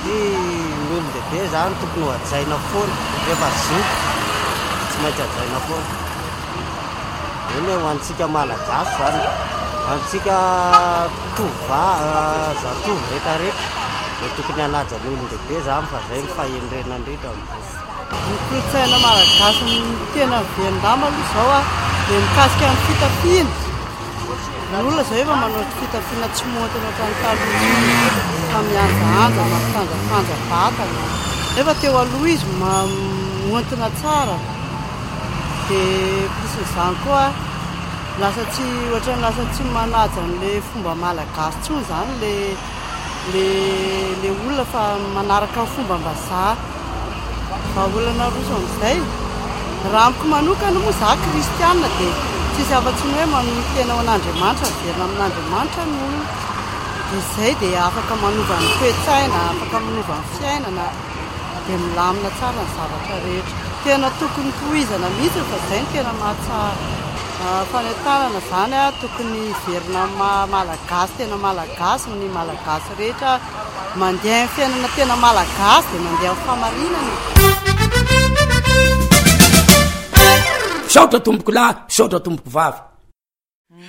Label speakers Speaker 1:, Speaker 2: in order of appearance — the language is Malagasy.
Speaker 1: Ny olon-dehibe zany tokony ho ajaina foana rehefa zoky tsy maintsy ajaina foana. Eny ho antsika malagasy zany, antsika zatovo rehetrarehetra dia tokony hanaja ny olon-dehibe zany fa zay ny fahendrena indrindra.
Speaker 2: Ny kolotsaina malagasy tena velon-dama aloha zao a dia mikasika amin'ny fitafiana. Ny olona zao efa manao fitafiana tsy montana ohatran'ny taloha famianjaanja mampitanjapanja vatana. Nefa teo aloha izy montana tsara dia pisizany koa lasa tsy manaja an'ilay fomba malagasy tsony zany le olona fa manaraka ny fomba mbazaha. Olana roso amin'izay raha amiko manokana moa za kristiana dia tsisy afa-tsy ny hoe manohy tena ao an'Andriamanitra, miverina amin'Andriamanitra ny olona. Dia izay dia afaka manova ny toe-tsaina, afaka manova ny fiainana dia milamina tsara ny zavatra rehetra. Tena tokony tohizana mihitsy fa izay ny tena mahatsara. Fanentanana zany a tokony hiverina malagasy, tena malagasy ny malagasy rehetra mandeha ny fiainana tena malagasy dia mandeha amin'ny famarinana.
Speaker 3: Saotra tomboko lahy, saotra tomboko vavy.